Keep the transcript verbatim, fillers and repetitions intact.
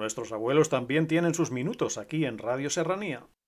Nuestros abuelos también tienen sus minutos aquí en Radio Serranía.